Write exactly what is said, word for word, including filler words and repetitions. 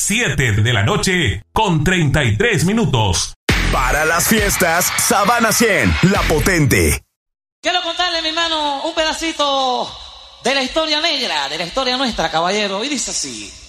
siete de la noche con treinta y tres minutos. Para las fiestas, Sabana cien, la potente. Quiero contarle, mi hermano, un pedacito de la historia negra, de la historia nuestra, caballero, y dice así.